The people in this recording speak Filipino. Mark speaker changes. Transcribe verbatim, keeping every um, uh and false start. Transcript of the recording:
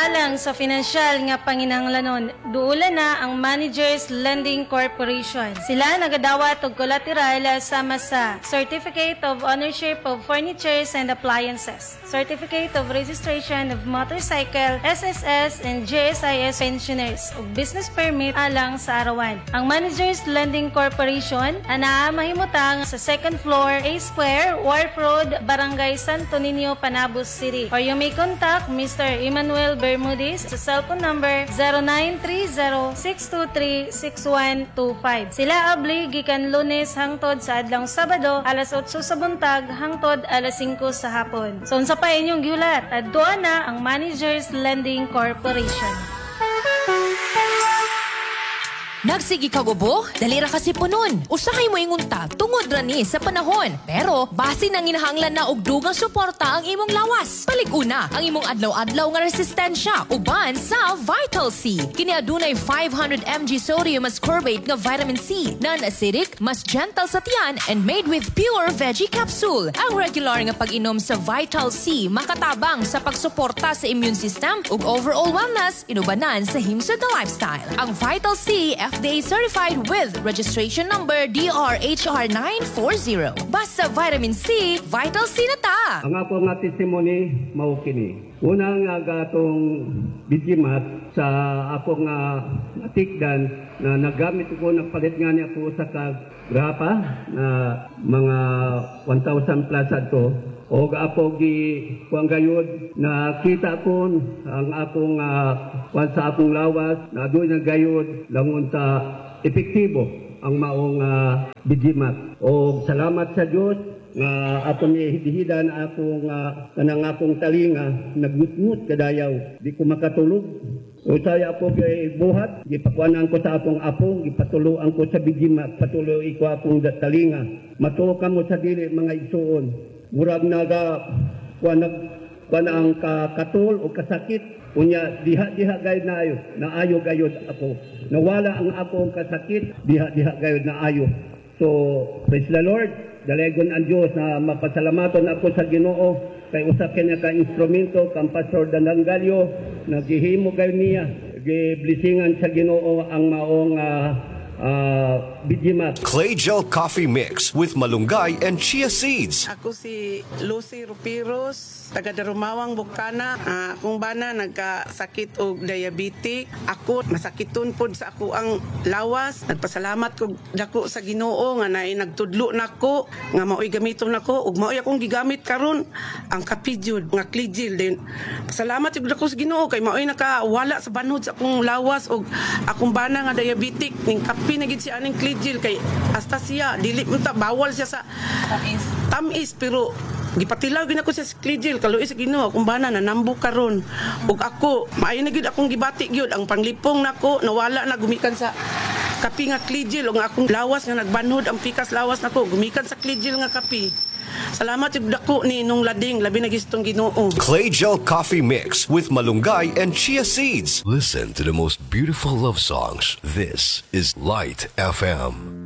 Speaker 1: alang sa financial nga panginahanglanon, duula na ang Managers Lending Corporation. Sila nagadawat og collateral sama sa Certificate of Ownership of Furnitures and Appliances, Certificate of Registration of Motorcycle, S S S and J S I S pensioners ug business permit alang sa arawan. Ang Managers Lending Corporation ana mahimutang sa second floor, A Square, Wharf Road, Barangay Santo Niño, Panabos City. Or you may contact Mister Emmanuel Bermudez sa cellphone number zero nine three zero six two three six one two five. Sila abli gikan Lunes hangtod sa adlong Sabado alas otso sa buntag hangtod alas singko sa hapon. So unsa pa inyong giulat? Adto na ang Managers Lending Corporation.
Speaker 2: Nagsigi ka gubo? Dali ra kasi punon. Usahay mo ingunta tungod ra ni sa panahon. Pero base nang inahanglan na og dugang suporta ang imong lawas. Palig-una ang imong adlaw-adlaw nga resistensya uban sa Vital C. Kini adunay five hundred milligrams sodium ascorbate nga vitamin C, non-acidic, mas gentle sa tiyan and made with pure veggie capsule. Ang regular nga pag-inom sa Vital C makatabang sa pagsuporta sa immune system ug overall wellness inubanan sa himsa the lifestyle. Ang Vital C F D A certified with registration number D R H R nine forty. Basta vitamin C, Vital C na ta!
Speaker 3: Ang ako nga testimony, mao kini. Unang nga gatong bigimat sa ako nga natikdan na nagamit ko, nagpalit nga niya po sa kagrapa na mga one thousand plus ato. O ako gi kuang gayud na kita ko ang akong uh, sa akong lawas na doon na gayud langon sa epektibo ang maong uh, bigimat. O salamat sa Dios nga atong ihidihidan akong uh, kanang akong talinga nagmutmut kadayaw di ko makatulog. O saya ako kay buhat gipakuanan ko sa akong apo gipatuloan ko sa bigimat patuloy ko akong talinga matuo kamo sa dili mga igsuon. Murag naga kuanag kuan ka katul o kasakit unya diha-diha gayud na ayo na ayo gayud ako nawala ang akong kasakit diha-diha gayud na ayo. So praise the Lord, dalagon ang Dios na mapasalamaton ako sa Ginoo kay usa kanya ka instrumento kang Pastor Dandangalyo naghihimo gayud niya gi-blessingan sa Ginoo ang maong uh, Uh, bigimat.
Speaker 4: Clay Gel Coffee Mix with malunggay and chia seeds.
Speaker 5: Ako si Lucy Rupiros, taga Darumawang, Bukana. Uh, akong bana nagkasakit og diabetic. Ako masakiton pod sa ako ang lawas. Nagpasalamat ko dako sa Ginoo nga naay nagtudlo nako nga maoy gamiton nako ug maoy akong gigamit karon ang kapijud nga Cligil din. Pasalamat jud dako sa Ginoo kay maoy nakawala sa banhod sa akong lawas ug akong bana nga diabetic ning pinagid siya aning Cligil kay hasta siya dili mo ta bawal siya sa tamis tamis pero gipatilaw gid ako siya sa Cligil kaluoy sa Ginoo akong bana na nambo karon ug ako maayo na gid akong gibati gyud ang panglipong nako nawala na gumikan sa kapi nga Cligil ug akong lawas nga nagbanhod ang pikas lawas nako gumikan sa Cligil nga kapi. Salamat yung dako ni nung lading labi na gistong Ginoo.
Speaker 4: Clay Gel Coffee Mix with malunggay and chia seeds. Listen to the most beautiful love songs. This is Light F M.